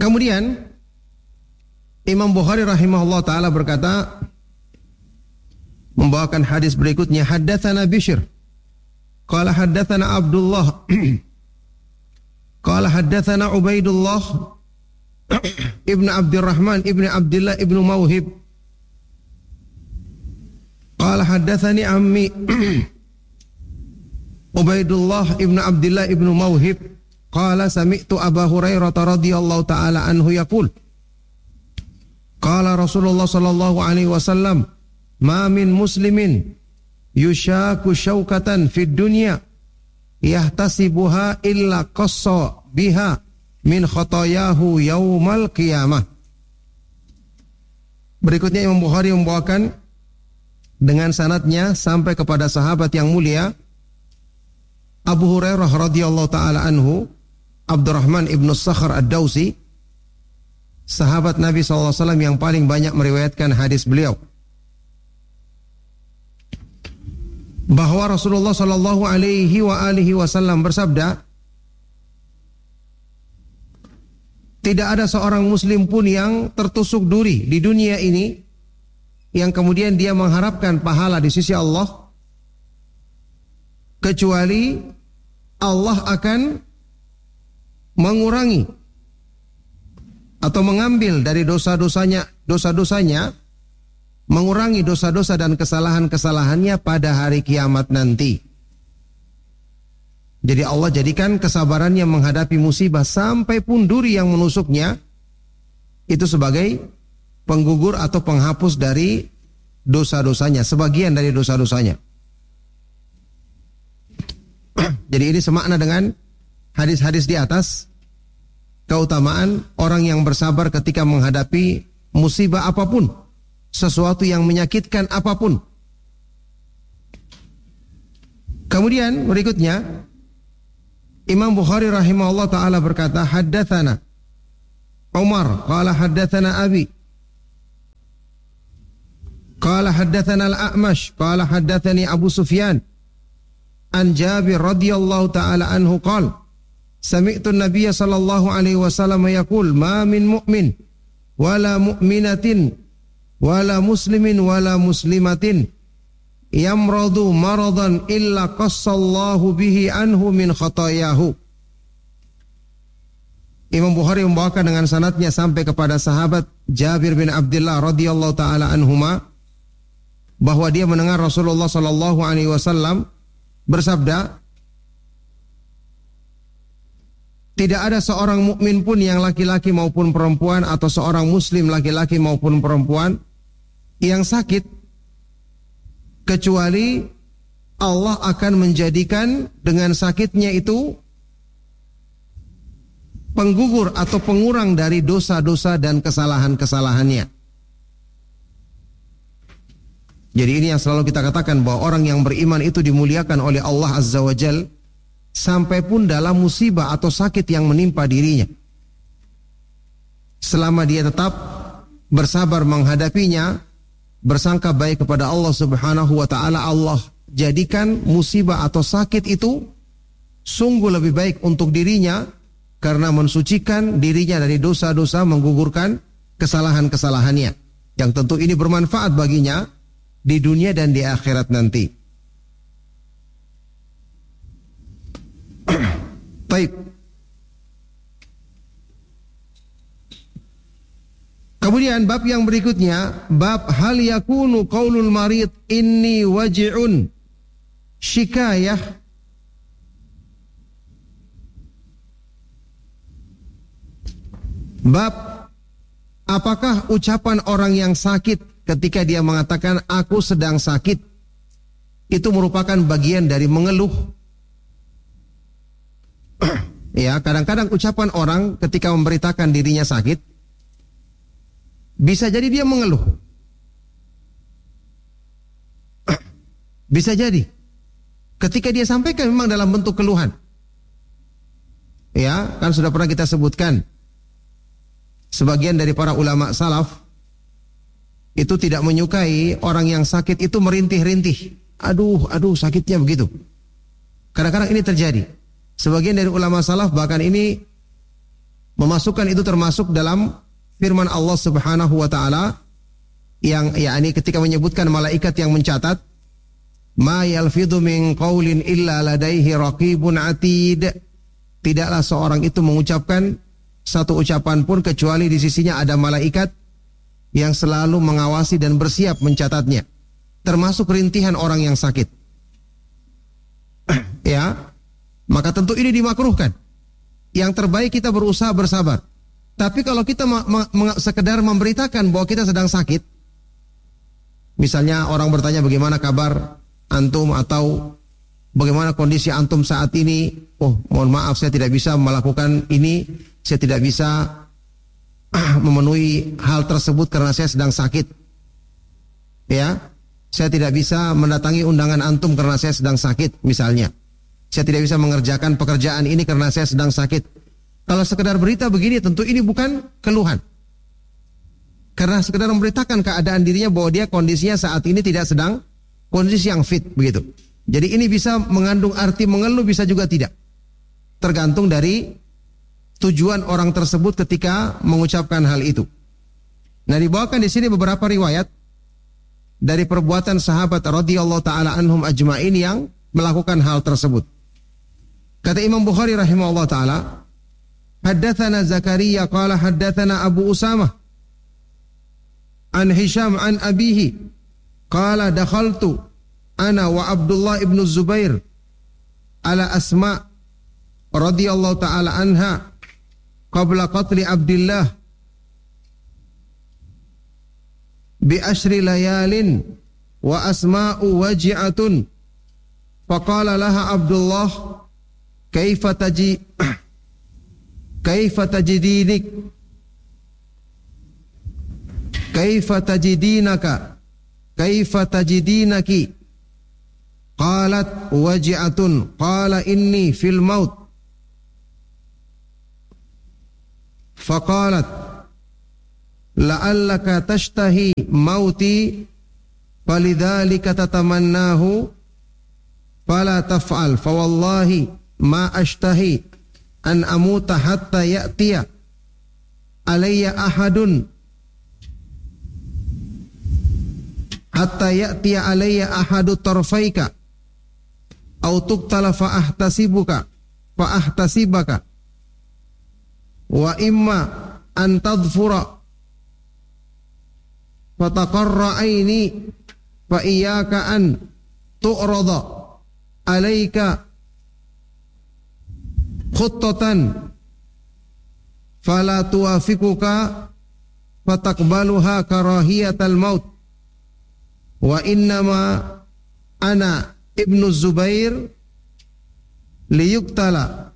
Kemudian Imam Bukhari rahimahullah taala berkata, membawakan hadis berikutnya, haddatsana Bishr qala haddatsana Abdullah qala haddatsana Ubaidullah ibn Abdurrahman ibn Abdullah ibn Mawhib qala haddatsani ammi Ubaidullah ibn Abdullah ibn Mawhib qala sami'tu Abu Hurairah radhiyallahu taala anhu yaqul qala Rasulullah sallallahu alaihi wasallam ma min muslimin yushaku syaukatan fid dunya yahtasibuha illa qassa biha min khatayahu yaumal qiyamah. Berikutnya Imam Bukhari membawakan dengan sanadnya sampai kepada sahabat yang mulia Abu Hurairah radhiyallahu taala anhu, Abdurrahman ibn Sakhr ad-Dawsi, sahabat Nabi SAW yang paling banyak meriwayatkan hadis beliau, bahwa Rasulullah sallallahu alaihi wasallam bersabda, tidak ada seorang muslim pun yang tertusuk duri di dunia ini yang kemudian dia mengharapkan pahala di sisi Allah, kecuali Allah akan mengurangi atau mengambil dari dosa-dosanya, mengurangi dosa-dosa dan kesalahan-kesalahannya pada hari kiamat nanti. Jadi Allah jadikan kesabarannya menghadapi musibah sampai pun duri yang menusuknya itu sebagai penggugur atau penghapus dari dosa-dosanya, sebagian dari dosa-dosanya. Jadi ini semakna dengan hadis-hadis di atas, keutamaan orang yang bersabar ketika menghadapi musibah apapun, sesuatu yang menyakitkan apapun. Kemudian berikutnya Imam Bukhari rahimahullah taala berkata, haddatsana Umar qala haddatsana Abi qala haddatsana Al-A'mash qala haddatsani Abu Sufyan an Jabir radhiyallahu taala anhu qala sami'tu an-nabiyya sallallahu alaihi wasallam yaqul ma min mu'min wala mu'minatin wala muslimin wala muslimatin yamradu maradan illa qassallahu bihi anhu min khatayahu. Imam Bukhari membawakan dengan sanadnya sampai kepada sahabat Jabir bin Abdullah radhiyallahu taala anhuma, bahwa dia mendengar Rasulullah sallallahu alaihi wasallam bersabda, tidak ada seorang mukmin pun yang laki-laki maupun perempuan, atau seorang muslim laki-laki maupun perempuan yang sakit, kecuali Allah akan menjadikan dengan sakitnya itu penggugur atau pengurang dari dosa-dosa dan kesalahan-kesalahannya. Jadi ini yang selalu kita katakan, bahwa orang yang beriman itu dimuliakan oleh Allah Azza wa Jal sampai pun dalam musibah atau sakit yang menimpa dirinya, selama dia tetap bersabar menghadapinya, bersangka baik kepada Allah Subhanahu wa taala, Allah jadikan musibah atau sakit itu sungguh lebih baik untuk dirinya, karena mensucikan dirinya dari dosa-dosa, menggugurkan kesalahan-kesalahannya, yang tentu ini bermanfaat baginya di dunia dan di akhirat nanti. Baik. Kemudian bab yang berikutnya, bab hal yakunu qaulul marid inni waji'un syikayah. Bab apakah ucapan orang yang sakit ketika dia mengatakan aku sedang sakit itu merupakan bagian dari mengeluh? Ya, kadang-kadang ucapan orang ketika memberitakan dirinya sakit bisa jadi dia mengeluh. Bisa jadi ketika dia sampaikan memang dalam bentuk keluhan. Ya, kan sudah pernah kita sebutkan, sebagian dari para ulama salaf itu tidak menyukai orang yang sakit itu merintih-rintih. Aduh sakitnya begitu. Kadang-kadang ini terjadi. Sebagian dari ulama salaf bahkan ini Memasukkan itu termasuk dalam firman Allah Subhanahu wa taala yang yakni ketika menyebutkan malaikat yang mencatat, ma yalfidhu min qaulin illa ladaihi raqibun atid. Tidaklah seorang itu mengucapkan satu ucapan pun kecuali di sisinya ada malaikat yang selalu mengawasi dan bersiap mencatatnya. Termasuk rintihan orang yang sakit. Ya, maka tentu ini dimakruhkan. Yang terbaik kita berusaha bersabar. Tapi kalau kita sekedar memberitakan bahwa kita sedang sakit, misalnya orang bertanya bagaimana kabar antum atau bagaimana kondisi antum saat ini, oh mohon maaf saya tidak bisa melakukan ini, saya tidak bisa memenuhi hal tersebut karena saya sedang sakit. Ya, saya tidak bisa mendatangi undangan antum karena saya sedang sakit misalnya. Saya tidak bisa mengerjakan pekerjaan ini karena saya sedang sakit. Kalau sekedar berita begini tentu ini bukan keluhan. Karena sekedar memberitakan keadaan dirinya bahwa dia kondisinya saat ini tidak sedang kondisi yang fit begitu. Jadi ini bisa mengandung arti mengeluh, bisa juga tidak. Tergantung dari tujuan orang tersebut ketika mengucapkan hal itu. Nah, dibawakan di sini beberapa riwayat dari perbuatan sahabat radhiyallahu taala anhum ajma'in yang melakukan hal tersebut. Kata Imam Bukhari rahimahullah taala, haddatsana Zakaria qala haddatsana Abu Usamah an Hisham an abihi qala dakhaltu ana wa Abdullah ibn Zubair ala Asma radhiyallahu taala anha qabla qatli Abdullah bi ashri layalin wa Asma'u waji'atun faqala laha Abdullah kaifa tajidinik kaifa tajidinaki qalat waji'atun qala inni fil maut faqalat la'allaka tashtahi mauti falidhalika tatamannahu fala taf'al fawallahi ma ashtahi an amuta hatta ya'tiya alayya ahadun ahadu tarfaika au tuqtala fa ahtasibaka wa imma an tadfura fataqarra aini fa iyyaka an tu'rada alayka khuttatan fala tuwafikuka fataqbaluha karahiyatal maut wa innama ana ibnu Zubair liyuktala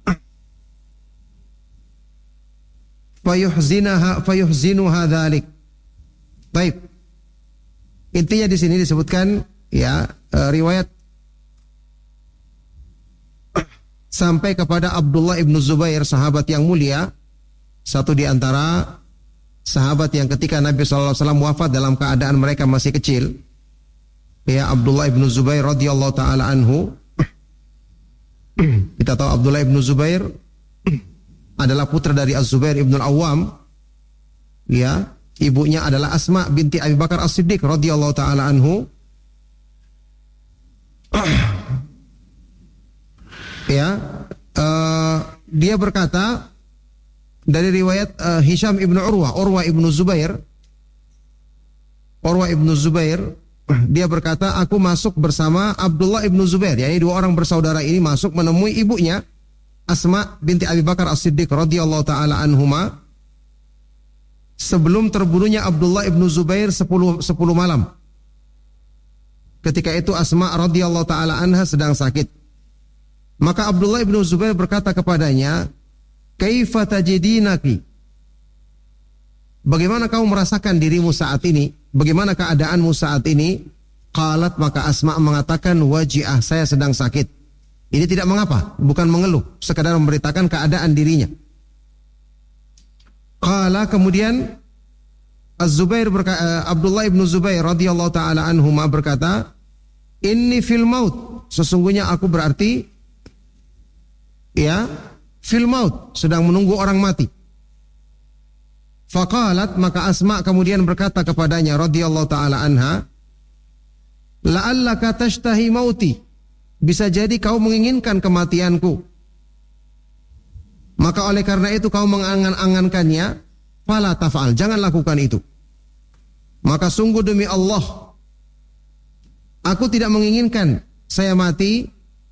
fayuhzinuha dhalik. Baik. Intinya di sini disebutkan ya riwayat sampai kepada Abdullah ibnu Zubair, sahabat yang mulia, satu di antara sahabat yang ketika Nabi SAW wafat dalam keadaan mereka masih kecil. Ya, Abdullah ibnu Zubair radhiyallahu taala anhu. Kita tahu Abdullah ibnu Zubair adalah putra dari Az-Zubair ibnu Al-Awwam. Ya, ibunya adalah Asma binti Abi Bakar As-Siddiq radhiyallahu taala anhu. Ya, dia berkata dari riwayat Hisham ibnu Urwah ibnu Zubair, dia berkata, aku masuk bersama Abdullah ibnu Zubair, yakni dua orang bersaudara ini masuk menemui ibunya Asma binti Abi Bakar As-Siddiq radhiyallahu taala anhuma sebelum terbunuhnya Abdullah ibnu Zubair 10 malam. Ketika itu Asma radhiyallahu taala anha sedang sakit. Maka Abdullah ibnu Zubair berkata kepadanya, kaifa tajidinaki? Bagaimana kamu merasakan dirimu saat ini? Bagaimana keadaanmu saat ini? Qalat, maka Asma mengatakan, waji'ah, saya sedang sakit. Ini tidak mengapa, bukan mengeluh, sekadar memberitakan keadaan dirinya. Qala, kemudian Abdullah ibnu Zubair radhiyallahu taala anhuma berkata, inni fil maut, sesungguhnya aku berarti ya fil maut, sedang menunggu orang mati. Faqalat, maka Asma kemudian berkata kepadanya radhiyallahu taala anha, la'allaka tashtahi mauti, bisa jadi kau menginginkan kematianku. Maka oleh karena itu kau mengangan-angankannya, fala taf'al, jangan lakukan itu. Maka sungguh demi Allah, aku tidak menginginkan saya mati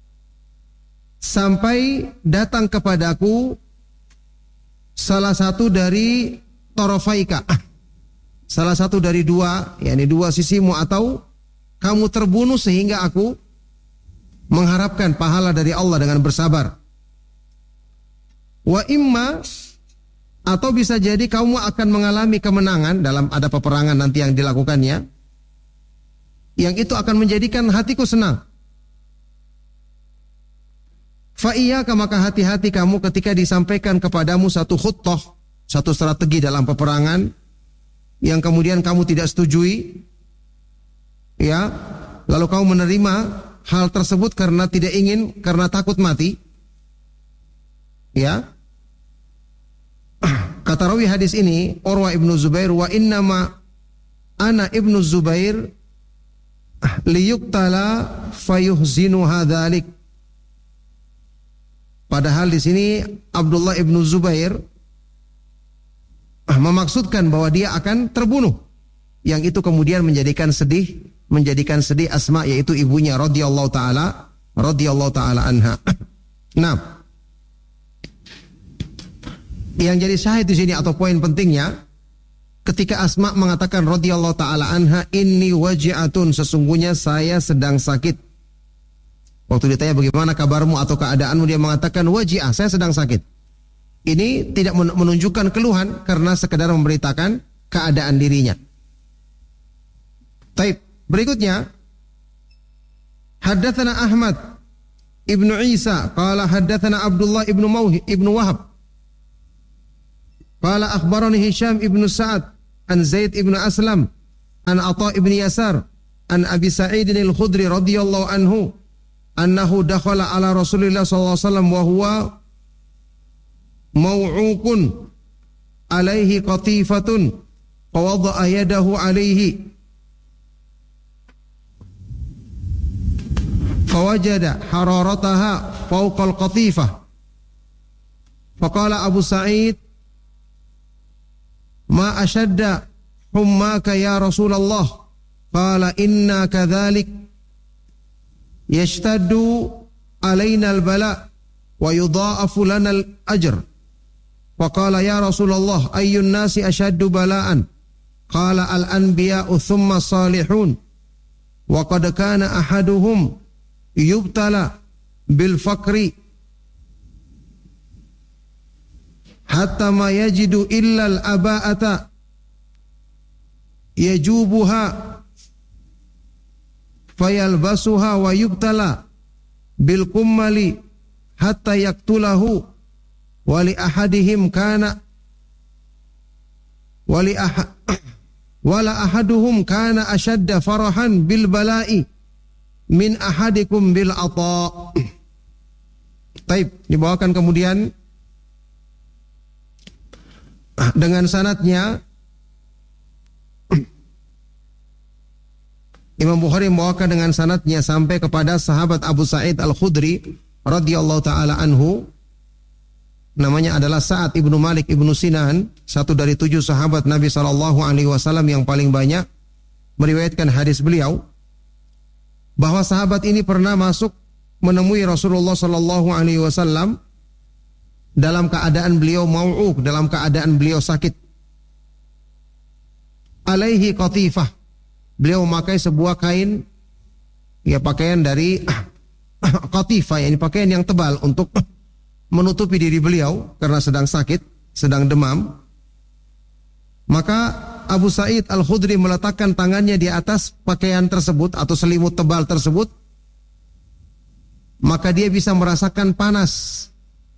sampai datang kepadaku salah satu dari tarafaika, salah satu dari dua, yakni dua sisimu, atau kamu terbunuh sehingga aku mengharapkan pahala dari Allah dengan bersabar. Wa imma, atau bisa jadi kamu akan mengalami kemenangan dalam ada peperangan nanti yang dilakukannya, yang itu akan menjadikan hatiku senang. Fa iyyaka, maka hati-hati kamu ketika disampaikan kepadamu satu khuttah, satu strategi dalam peperangan yang kemudian kamu tidak setujui, ya, lalu kamu menerima hal tersebut karena tidak ingin, karena takut mati, ya. Kata rawi hadis ini, Urwa ibnu Zubair, wa innama ana ibnu Zubair liyuktala fayuhzinu hadzalik. Padahal di sini Abdullah ibnu Zubair memaksudkan bahwa dia akan terbunuh, yang itu kemudian menjadikan sedih Asma, yaitu ibunya radhiyallahu taala anha. Nah, yang jadi syahid di sini atau poin pentingnya, ketika Asma mengatakan radhiyallahu taala anha, inni waji'atun, sesungguhnya saya sedang sakit. Waktu ditanya bagaimana kabarmu atau keadaanmu, dia mengatakan waji'ah, saya sedang sakit. Ini tidak menunjukkan keluhan, karena sekedar memberitakan keadaan dirinya. Taib. Berikutnya, haddatsana Ahmad ibnu Isa qala haddatsana Abdullah ibnu Wahab qala akhbarani Hisham ibnu Sa'ad an Zaid ibnu Aslam an Atha ibnu Yasar an Abi Sa'id al-Khudri radhiyallahu anhu annahu dakhala ala Rasulillah sallallahu alaihi wasallam wa huwa maw'ukun alaihi qatifatun fa wada'a yadahu alaihi fawajada hararataha fawqa al-qatifah faqala Abu Sa'id ma ashadda hummaka ya Rasulullah qala inna kadhalik yashtaddu alaina al-bala wa yudha'afu lana al-ajr faqala ya Rasulullah ayyun nasi ashaddu bala'an qala al-anbiya'u thumma salihun wa qad kana ahaduhum yubtala bil fakri hatta ma yajidu illa al aba'ata yajubuha fayalbasuha wa yubtala bil kummali hatta yaktulahu wali ahadihim kana wala ahaduhum kana ashadda farahan bil bala'i min ahadikum bil ata. Taib, dibawakan kemudian dengan sanadnya Imam Bukhari membawakan dengan sanadnya sampai kepada sahabat Abu Sa'id Al-Khudri radhiyallahu taala anhu, namanya adalah Sa'ad ibnu Malik ibnu Sinan, satu dari 7 sahabat Nabi sallallahu alaihi wasallam yang paling banyak meriwayatkan hadis beliau, bahwa sahabat ini pernah masuk menemui Rasulullah sallallahu alaihi wasallam dalam keadaan beliau mau'uk, dalam keadaan beliau sakit. Alaihi qatifah, beliau memakai sebuah kain, ya pakaian dari qatifah, ini pakaian yang tebal untuk menutupi diri beliau karena sedang sakit, sedang demam. Maka Abu Sa'id Al-Khudri meletakkan tangannya di atas pakaian tersebut atau selimut tebal tersebut, maka dia bisa merasakan panas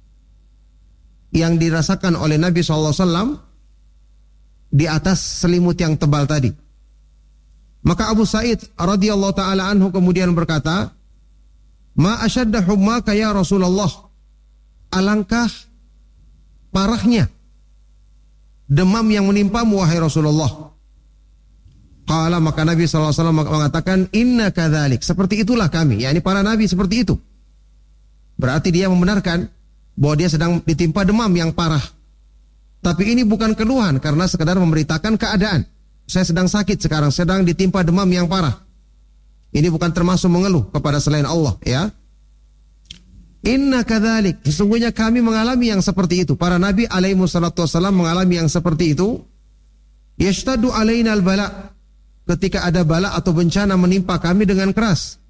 yang dirasakan oleh Nabi SAW di atas selimut yang tebal tadi. Maka Abu Sa'id radhiyallahu ta'ala anhu kemudian berkata, ma asyadda hummaka ya Rasulullah, alangkah parahnya demam yang menimpamu wahai Rasulullah. Qala, maka Nabi SAW mengatakan, inna kadzalik, seperti itulah kami, yakni para nabi seperti itu. Berarti dia membenarkan bahwa dia sedang ditimpa demam yang parah. Tapi ini bukan keluhan, karena sekadar memberitakan keadaan. Saya sedang sakit sekarang, sedang ditimpa demam yang parah. Ini bukan termasuk mengeluh kepada selain Allah, ya. Inna kadzalik, sesungguhnya kami mengalami yang seperti itu. Para nabi alaihi wassalatu wassalam mengalami yang seperti itu. Yashtaddu alaina al-bala, ketika ada bala atau bencana menimpa kami dengan keras.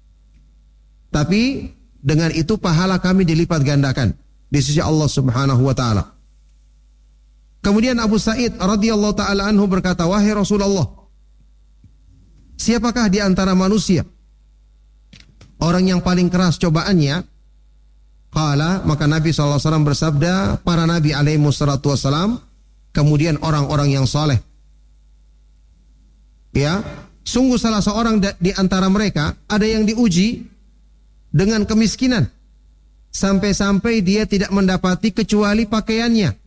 Tapi dengan itu pahala kami dilipat gandakan di sisi Allah Subhanahu wa taala. Kemudian Abu Sa'id radhiyallahu taala anhu berkata, wahai Rasulullah, siapakah di antara manusia orang yang paling keras cobaannya? Qala, maka Nabi SAW bersabda, para nabi alaihi wassalatu wassalam, kemudian orang-orang yang saleh. Ya, sungguh salah seorang di antara mereka ada yang diuji dengan kemiskinan sampai-sampai dia tidak mendapati kecuali pakaiannya.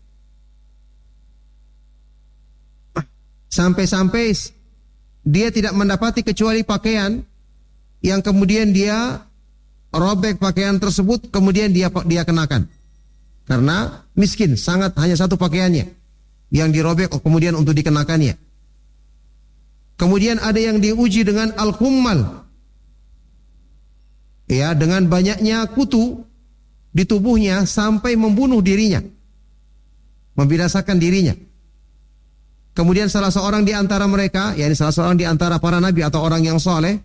Sampai-sampai dia tidak mendapati kecuali pakaian yang kemudian dia robek pakaian tersebut, kemudian dia kenakan. Karena miskin, sangat hanya satu pakaiannya yang dirobek kemudian untuk dikenakannya. Kemudian ada yang diuji dengan al-khummal. Ya, dengan banyaknya kutu di tubuhnya sampai membunuh dirinya. Membinasakan dirinya. Kemudian salah seorang di antara mereka, yakni salah seorang di antara para nabi atau orang yang soleh,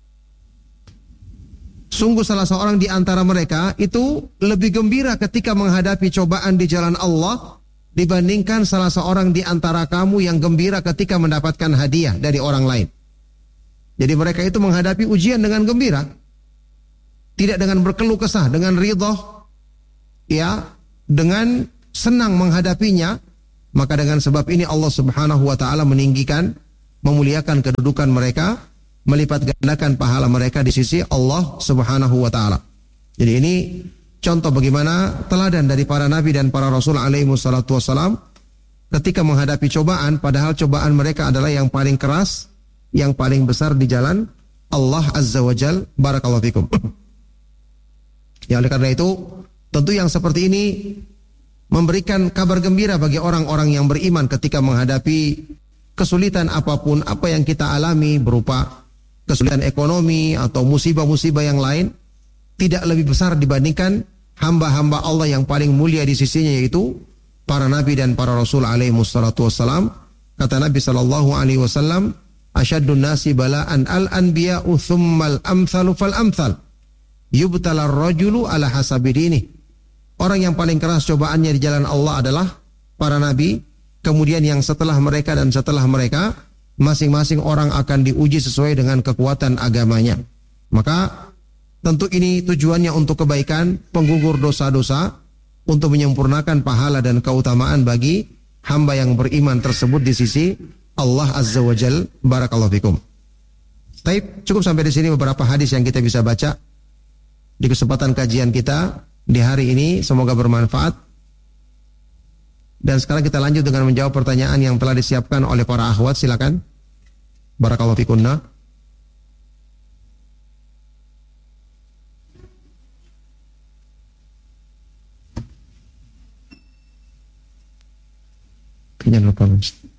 sungguh salah seorang di antara mereka itu lebih gembira ketika menghadapi cobaan di jalan Allah dibandingkan salah seorang di antara kamu yang gembira ketika mendapatkan hadiah dari orang lain. Jadi mereka itu menghadapi ujian dengan gembira, tidak dengan berkeluh kesah, dengan ridha, ya, dengan senang menghadapinya. Maka dengan sebab ini Allah Subhanahu wa taala meninggikan, memuliakan kedudukan mereka, melipat gandakan pahala mereka di sisi Allah Subhanahu wa taala. Jadi ini contoh bagaimana teladan dari para nabi dan para rasul alaihi wassalatu wassalam ketika menghadapi cobaan, padahal cobaan mereka adalah yang paling keras, yang paling besar di jalan Allah Azza wa Jal. Barakallahu fikum. Ya, oleh karena itu tentu yang seperti ini memberikan kabar gembira bagi orang-orang yang beriman ketika menghadapi kesulitan apapun, apa yang kita alami berupa kesulitan ekonomi atau musibah-musibah yang lain, tidak lebih besar dibandingkan hamba-hamba Allah yang paling mulia di sisinya, yaitu para nabi dan para rasul alaihi wassalatu wassalam. Kata Nabi sallallahu alaihi wasallam, asyaddun nasi bala'an al-anbiya'u thummal amthalu fal amthal yubtalar rajulu ala hasabi dinih. Orang yang paling keras cobaannya di jalan Allah adalah para nabi, kemudian yang setelah mereka dan setelah mereka, masing-masing orang akan diuji sesuai dengan kekuatan agamanya. Maka tentu ini tujuannya untuk kebaikan, penggugur dosa-dosa, untuk menyempurnakan pahala dan keutamaan bagi hamba yang beriman tersebut di sisi Allah Azza wa Jal. Barakallahu fikum. Baik, cukup sampai di sini beberapa hadis yang kita bisa baca di kesempatan kajian kita di hari ini, semoga bermanfaat. Dan sekarang kita lanjut dengan menjawab pertanyaan yang telah disiapkan oleh para akhwat. Silakan. Barakallahu fikunna. Jangan lupa.